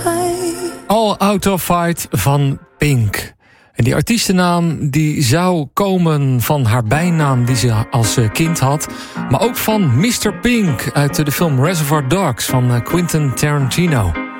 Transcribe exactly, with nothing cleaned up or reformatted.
All Out of Fight van Pink. En die artiestennaam die zou komen van haar bijnaam die ze als kind had. Maar ook van mister Pink uit de film Reservoir Dogs van Quentin Tarantino.